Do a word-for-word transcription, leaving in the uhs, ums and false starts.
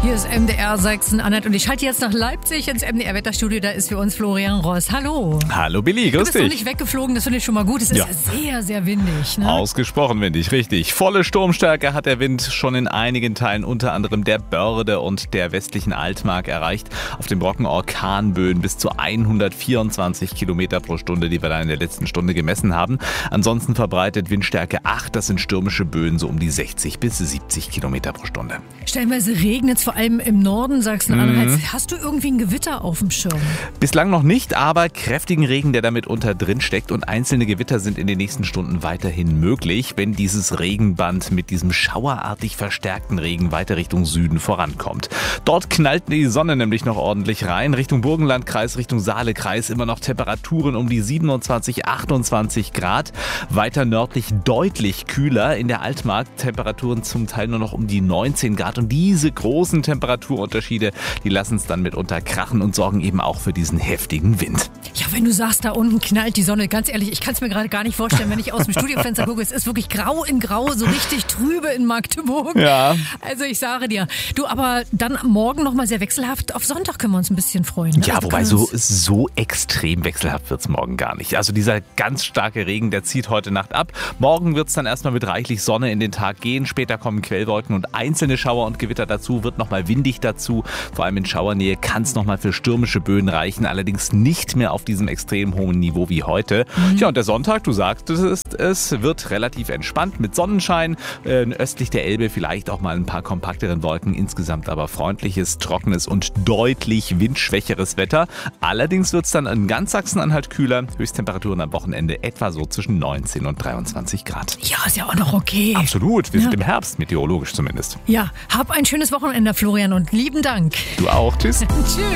Hier ist M D R Sachsen-Anhalt und ich schalte jetzt nach Leipzig ins M D R-Wetterstudio. Da ist für uns Florian Ross. Hallo. Hallo Billy, grüß dich. Du bist dich. noch nicht weggeflogen, das finde ich schon mal gut. Es ist ja, ja sehr, sehr windig. Ne? Ausgesprochen windig, richtig. Volle Sturmstärke hat der Wind schon in einigen Teilen, unter anderem der Börde und der westlichen Altmark erreicht. Auf dem Brocken Orkanböen bis zu hundertvierundzwanzig Kilometer pro Stunde, die wir da in der letzten Stunde gemessen haben. Ansonsten verbreitet Windstärke acht, das sind stürmische Böen so um die sechzig bis siebzig Kilometer pro Stunde. Stellenweise regnet es vor allem im Norden Sachsen-Anhalts. Mhm. Hast du irgendwie ein Gewitter auf dem Schirm? Bislang noch nicht, aber kräftigen Regen, der damit unter drin steckt, und einzelne Gewitter sind in den nächsten Stunden weiterhin möglich, wenn dieses Regenband mit diesem schauerartig verstärkten Regen weiter Richtung Süden vorankommt. Dort knallt die Sonne nämlich noch ordentlich rein. Richtung Burgenlandkreis, Richtung Saalekreis immer noch Temperaturen um die siebenundzwanzig, achtundzwanzig Grad. Weiter nördlich deutlich kühler. In der Altmark Temperaturen zum Teil nur noch um die neunzehn Grad. Und diese großen Temperaturunterschiede, die lassen es dann mitunter krachen und sorgen eben auch für diesen heftigen Wind. Ja, wenn du sagst, da unten knallt die Sonne, ganz ehrlich, ich kann es mir gerade gar nicht vorstellen, wenn ich aus dem Studiofenster gucke. Es ist wirklich grau in grau, so richtig trübe in Magdeburg. Ja. Also ich sage dir, du, aber dann morgen nochmal sehr wechselhaft. Auf Sonntag können wir uns ein bisschen freuen. Ne? Ja, also wobei so, so extrem wechselhaft wird es morgen gar nicht. Also dieser ganz starke Regen, der zieht heute Nacht ab. Morgen wird es dann erstmal mit reichlich Sonne in den Tag gehen. Später kommen Quellwolken und einzelne Schauer und Gewitter dazu. Wird nochmal windig dazu. Vor allem in Schauernähe kann es nochmal für stürmische Böen reichen. Allerdings nicht mehr auf diesem extrem hohen Niveau wie heute. Mhm. Ja, und der Sonntag, du sagtest es, wird relativ entspannt mit Sonnenschein. Äh, östlich der Elbe vielleicht auch mal ein paar kompakteren Wolken. Insgesamt aber freundliches, trockenes und deutlich windschwächeres Wetter. Allerdings wird es dann in ganz Sachsen-Anhalt kühler. Höchsttemperaturen am Wochenende etwa so zwischen neunzehn und dreiundzwanzig Grad. Ja, ist ja auch noch okay. Absolut, wir ja. sind im Herbst, meteorologisch zumindest. Ja, hab ein schönes Wochenende, Florian, und lieben Dank. Du auch, tschüss. Tschüss.